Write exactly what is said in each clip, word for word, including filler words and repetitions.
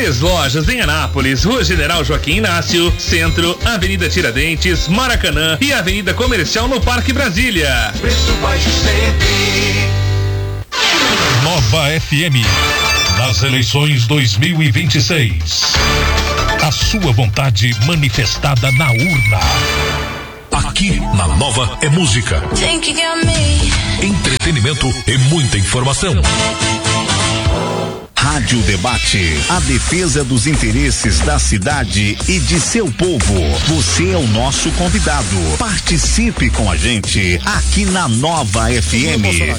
Três lojas em Anápolis, Rua General Joaquim Inácio, Centro, Avenida Tiradentes, Maracanã e Avenida Comercial no Parque Brasília. Preço baixo sempre. Nova F M, nas eleições dois mil e vinte e seis. A sua vontade manifestada na urna. Aqui na Nova é música, entretenimento e muita informação. Rádio Debate, a defesa dos interesses da cidade e de seu povo. Você é o nosso convidado. Participe com a gente aqui na Nova F M.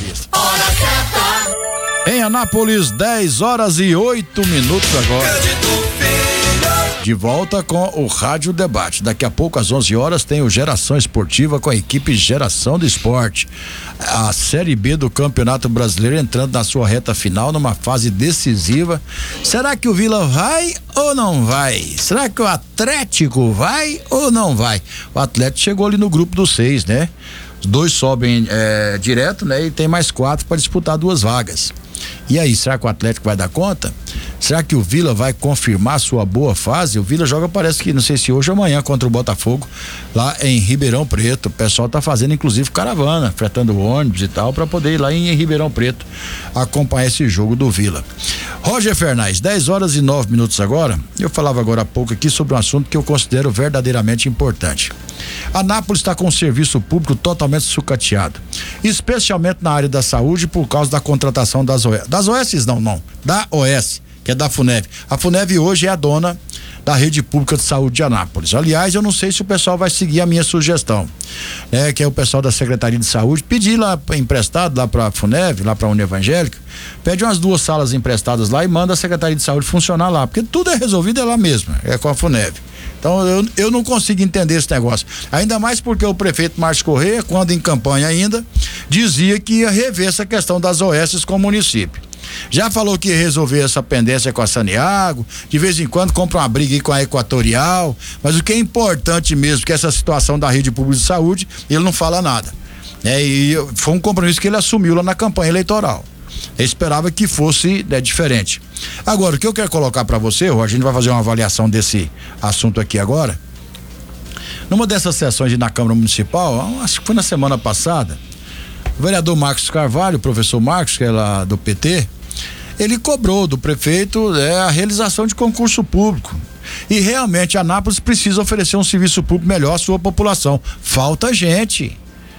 Em Anápolis, dez horas e oito minutos agora. De volta com o Rádio Debate. Daqui a pouco, às onze horas, tem o Geração Esportiva com a equipe Geração do Esporte. A Série B do Campeonato Brasileiro entrando na sua reta final, numa fase decisiva. Será que o Vila vai ou não vai? Será que o Atlético vai ou não vai? O Atlético chegou ali no grupo dos seis, né? Os dois sobem é, direto, né? E tem mais quatro para disputar duas vagas. E aí, será que o Atlético vai dar conta? Será que o Vila vai confirmar sua boa fase? O Vila joga, parece que, não sei se hoje ou amanhã, contra o Botafogo, lá em Ribeirão Preto. O pessoal tá fazendo, inclusive, caravana, fretando ônibus e tal, para poder ir lá em Ribeirão Preto acompanhar esse jogo do Vila. Roger Fernandes, dez horas e nove minutos agora. Eu falava agora há pouco aqui sobre um assunto que eu considero verdadeiramente importante. Anápolis está com um serviço público totalmente sucateado, especialmente na área da saúde, por causa da contratação das O S. Das O S não, não, da O S, que é da FUNEV. A FUNEV hoje é a dona da rede pública de saúde de Anápolis. Aliás, eu não sei se o pessoal vai seguir a minha sugestão, né? Que é o pessoal da Secretaria de Saúde pedir lá emprestado lá para a FUNEV, lá para a Univangélica, pede umas duas salas emprestadas lá e manda a Secretaria de Saúde funcionar lá, porque tudo é resolvido é lá mesmo, é com a FUNEV. Então eu, eu não consigo entender esse negócio, ainda mais porque o prefeito Márcio Corrêa, quando em campanha ainda, dizia que ia rever essa questão das O S com o município. Já falou que ia resolver essa pendência com a Saniago, de vez em quando compra uma briga aí com a Equatorial, mas o que é importante mesmo, que essa situação da rede pública de saúde, ele não fala nada, né? E foi um compromisso que ele assumiu lá na campanha eleitoral. Eu esperava que fosse, né, diferente. Agora, o que eu quero colocar para você, a gente vai fazer uma avaliação desse assunto aqui agora. Numa dessas sessões na Câmara Municipal, acho que foi na semana passada, o vereador Marcos Carvalho, o professor Marcos, que é lá do P T, ele cobrou do prefeito é, a realização de concurso público. E realmente Anápolis precisa oferecer um serviço público melhor à sua população. Falta gente,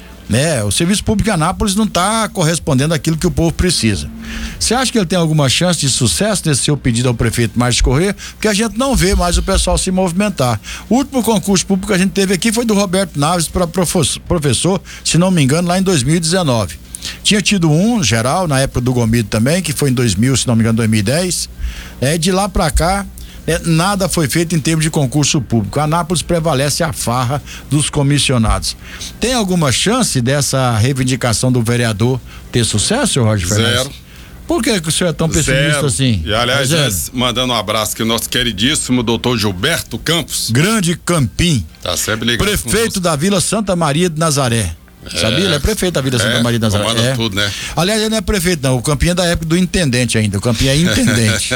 né? O serviço público em Anápolis não está correspondendo àquilo que o povo precisa. Você acha que ele tem alguma chance de sucesso nesse seu pedido ao prefeito Márcio Corrêa? Porque a gente não vê mais o pessoal se movimentar. O último concurso público que a gente teve aqui foi do Roberto Naves para professor, se não me engano, lá em dois mil e dezenove. Tinha tido um geral na época do Gomido também, que foi em dois mil, se não me engano, dois mil e dez. É, de lá para cá, é, nada foi feito em termos de concurso público. A Anápolis prevalece a farra dos comissionados. Tem alguma chance dessa reivindicação do vereador ter sucesso, senhor Roger Fernandes? Zero. Por que, que o senhor é tão pessimista Zero. assim? E aliás, é, mandando um abraço que o nosso queridíssimo doutor Gilberto Campos. Grande Campim. Tá sempre ligado. Prefeito da Vila Santa Maria de Nazaré. É. Sabia? Ele é prefeito da Vila Santa é, Maria de Nazaré. Comanda é. tudo, né? Aliás, ele não é prefeito, não. O Campinho é da época do intendente ainda. O Campinho é intendente.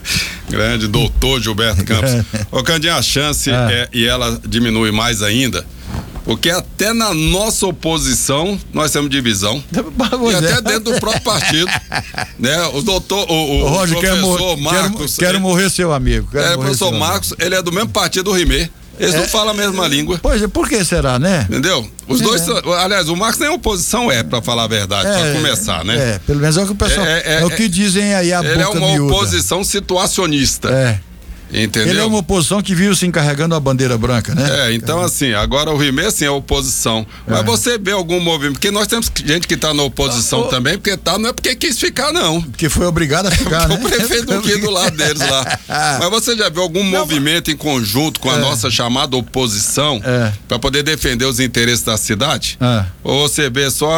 Grande doutor Gilberto Campos. Ô, Candinha, a chance ah. é, e ela diminui mais ainda, porque até na nossa oposição nós temos divisão. E até dentro do próprio partido. Né? O doutor, o, o, Ô, Roger, o professor quero, Marcos. Quero, quero ele, morrer seu amigo. Quero é, o professor Marcos, ele é do mesmo partido do Rimé. Eles é, não falam a mesma língua. Pois é, por que será, né? Entendeu? Os é. dois, aliás, o Marcos nem oposição é, pra falar a verdade, é, pra começar, né? É, pelo menos é o que o pessoal, é, é, é o que dizem aí a boca miúda. Ele é uma miúda. Oposição situacionista. É. Entendeu? Ele é uma oposição que vive se encarregando a bandeira branca, né? É, então assim, agora o Rimé assim é oposição. Mas é. você vê algum movimento, porque nós temos gente que tá na oposição ah, também, porque tá, não é porque quis ficar, não. Porque foi obrigado a ficar, é né? O prefeito não quis do lado deles lá. Mas você já viu algum não, movimento em conjunto com a é. nossa chamada oposição é. para poder defender os interesses da cidade? É. Ou você vê só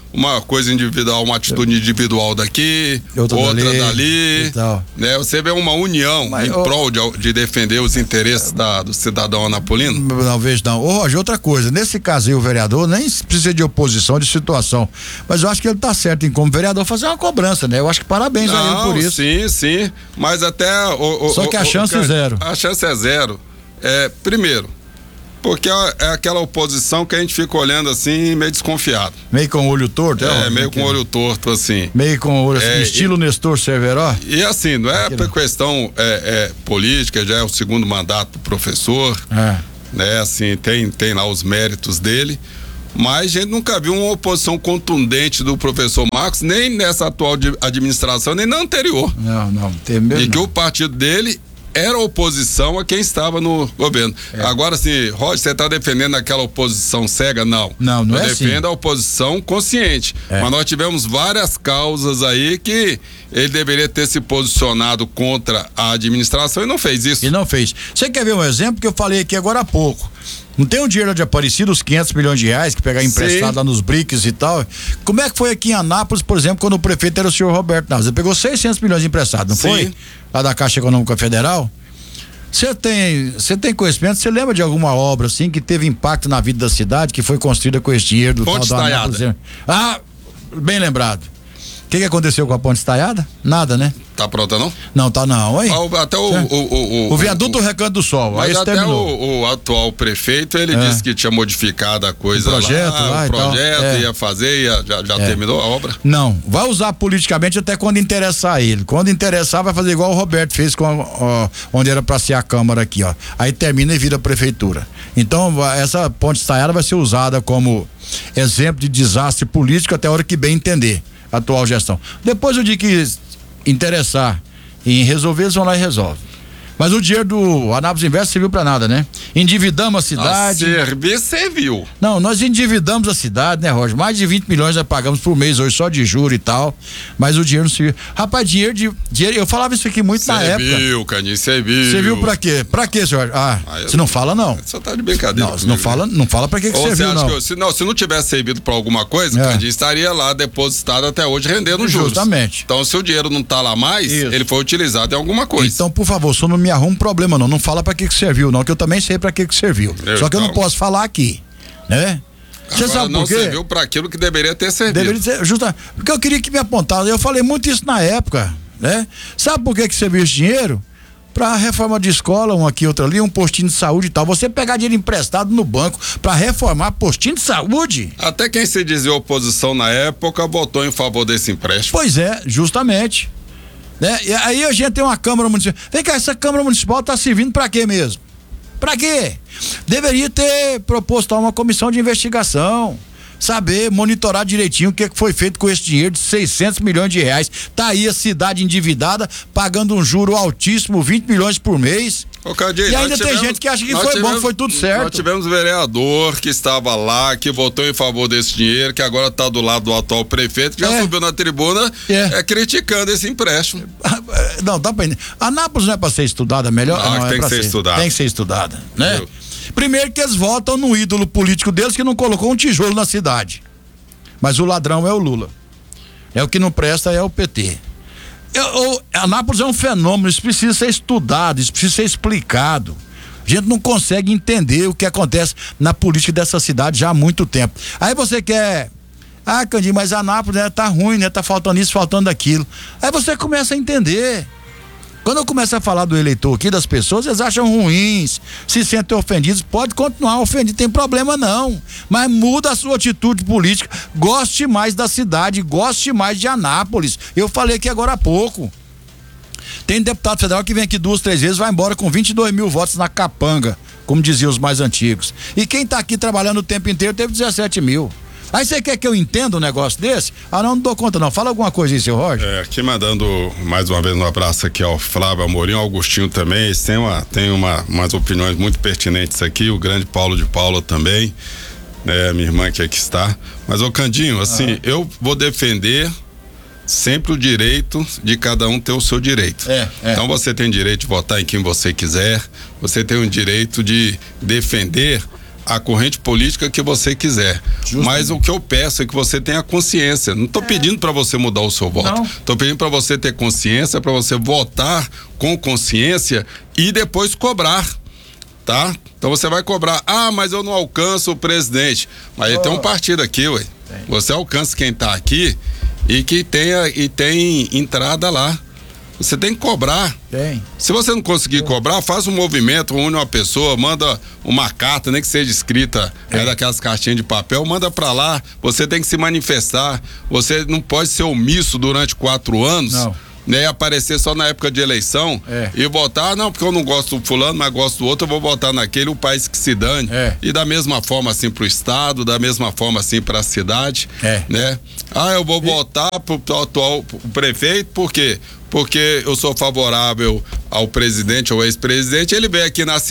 uma coisa individual, uma atitude individual daqui, outra, outra dali, dali, e tal. Né? Você vê uma união Mas, em oh, prol de, de defender os interesses da, do cidadão anapolino? Não vejo não. Ô, Roger, outra coisa, nesse caso aí o vereador nem precisa de oposição, de situação, mas eu acho que ele tá certo em como vereador fazer uma cobrança, né? Eu acho que parabéns não, a ele por isso. Sim, sim, mas até... O, o, Só que a o, chance o, é zero. A chance é zero. É, primeiro, porque é aquela oposição que a gente fica olhando assim, meio desconfiado. Meio com o olho torto? É, é meio com o olho torto, assim. Meio com o olho, é, estilo e, Nestor Cerveró? E assim, não é por questão é, é, política, já é o segundo mandato do professor, é. né? Assim, tem, tem lá os méritos dele, mas a gente nunca viu uma oposição contundente do professor Marcos, nem nessa atual administração, nem na anterior. Não, não, tem mesmo. E que o partido dele era oposição a quem estava no governo. É. Agora, assim, Roger, você está defendendo aquela oposição cega? Não. Não, não Eu é defendo assim. a oposição consciente. É. Mas nós tivemos várias causas aí que ele deveria ter se posicionado contra a administração e não fez isso. E não fez. Você quer ver um exemplo que eu falei aqui agora há pouco? Não tem o dinheiro de Aparecido, os quinhentos milhões de reais que pegar emprestado lá nos BRICS e tal. Como é que foi aqui em Anápolis, por exemplo, quando o prefeito era o senhor Roberto Naves? Ele pegou seiscentos milhões emprestados, não Sim. foi? Lá da Caixa Econômica Federal. Você tem, você tem conhecimento, você lembra de alguma obra assim que teve impacto na vida da cidade, que foi construída com esse dinheiro do Ponte tal do Anápolis? Ah, bem lembrado. O que, que aconteceu com a ponte estaiada? Nada, né? Tá pronta não? Não, tá não, hein? Ah, até o, o, o, o, o viaduto o, Recanto do Sol, mas aí até terminou. O, o atual prefeito, ele é. disse que tinha modificado a coisa o projeto lá, lá o projeto, é. ia fazer, ia, já, já é. terminou a obra? Não, vai usar politicamente até quando interessar ele. Quando interessar, vai fazer igual o Roberto fez com a, ó, onde era pra ser a Câmara aqui, ó. Aí termina e vira prefeitura. Então, essa ponte estaiada vai ser usada como exemplo de desastre político até a hora que bem entender a atual gestão. Depois o dia que interessar em resolver, eles vão lá e resolvem. Mas o dinheiro do Anápolis Invest serviu pra nada, né? Endividamos a cidade. A servir, serviu. Não, nós endividamos a cidade, né, Roger? Mais de vinte milhões nós pagamos por mês hoje, só de juros e tal. Mas o dinheiro não serviu. Rapaz, dinheiro de. Dinheiro, eu falava isso aqui muito serviu, na época. Serviu, Caninho, serviu. Serviu pra quê? Pra quê, senhor? Ah, ah você não fala, não. Você tá de brincadeira. Não, você não fala, não fala pra que, que serviu, não. Que, se não. Se não tivesse servido pra alguma coisa, é. Caninho estaria lá depositado até hoje rendendo juros. Justamente. Então, se o dinheiro não tá lá mais, isso. ele foi utilizado em alguma coisa. Então, por favor, só não me arruma um problema, não. Não fala pra que que serviu, não, que eu também sei pra que que serviu. Eu, Só que eu não posso falar aqui, né? Você sabe por quê? Não serviu pra aquilo que deveria ter servido. Deveria ser, justamente, porque eu queria que me apontasse, eu falei muito isso na época, né? Sabe por que que serviu esse dinheiro? Pra reforma de escola, um aqui, outro ali, um postinho de saúde e tal. Você pegar dinheiro emprestado no banco pra reformar postinho de saúde. Até quem se dizia oposição na época votou em favor desse empréstimo. Pois é, justamente. Né? E aí a gente tem uma Câmara Municipal. Vem cá, essa Câmara Municipal tá servindo pra quê mesmo? Pra quê? Deveria ter proposto uma comissão de investigação, saber, monitorar direitinho o que foi feito com esse dinheiro de seiscentos milhões de reais. Tá aí a cidade endividada, pagando um juro altíssimo, vinte milhões por mês. Ô, Cadinho, e ainda tivemos, tem gente que acha que foi tivemos, bom, foi tudo certo. Nós tivemos um vereador que estava lá, que votou em favor desse dinheiro, que agora está do lado do atual prefeito, que já é. subiu na tribuna é. É, criticando esse empréstimo. Não, dá pra entender. Anápolis não é para ser estudada melhor? Ah, não, tem é que ser, ser estudada. Tem que ser estudada, né? Eu. Primeiro que eles votam no ídolo político deles que não colocou um tijolo na cidade. Mas o ladrão é o Lula. É o que não presta, é o P T. Eu, eu, Anápolis é um fenômeno, isso precisa ser estudado, isso precisa ser explicado. A gente não consegue entender o que acontece na política dessa cidade já há muito tempo. Aí você quer, ah, Candinho, mas Anápolis, né, tá ruim, né, tá faltando isso, faltando aquilo. Aí você começa a entender. Quando eu começo a falar do eleitor aqui, das pessoas, eles acham ruins, se sentem ofendidos, pode continuar ofendido, tem problema não, mas muda a sua atitude política, goste mais da cidade, goste mais de Anápolis. Eu falei aqui agora há pouco, tem deputado federal que vem aqui duas, três vezes, vai embora com vinte e dois mil votos na capanga, como diziam os mais antigos, e quem tá aqui trabalhando o tempo inteiro teve dezessete mil. Aí você quer que eu entenda um negócio desse? Ah, não, não dou conta não. Fala alguma coisa aí, seu Roger. É, aqui mandando mais uma vez um abraço aqui ao Flávio Amorim, ao Augustinho também, eles têm, uma, tem uma, umas opiniões muito pertinentes aqui, o grande Paulo de Paula também, né, minha irmã que aqui está. Mas, ô Candinho, assim, ah. eu vou defender sempre o direito de cada um ter o seu direito. É, é. Então você tem direito de votar em quem você quiser, você tem o direito de defender a corrente política que você quiser. Justamente. Mas o que eu peço é que você tenha consciência. Não estou é. pedindo para você mudar o seu voto. Estou pedindo para você ter consciência, para você votar com consciência e depois cobrar. Tá? Então você vai cobrar. Ah, mas eu não alcanço o presidente. Mas oh. tem um partido aqui, ué. Tem. Você alcança quem está aqui e que tenha e tem entrada lá. Você tem que cobrar. Tem. Se você não conseguir cobrar, faz um movimento, une uma pessoa, manda uma carta, nem que seja escrita, é, é daquelas cartinhas de papel, manda pra lá. Você tem que se manifestar. Você não pode ser omisso durante quatro anos. Não. Né, aparecer só na época de eleição é. e votar, não, porque eu não gosto do fulano, mas gosto do outro, eu vou votar naquele, o país que se dane. É. E da mesma forma assim pro estado, da mesma forma assim pra cidade, é. né? Ah, eu vou e... votar pro, pro atual pro prefeito, por quê? Porque eu sou favorável ao presidente ou ex-presidente, ele vem aqui na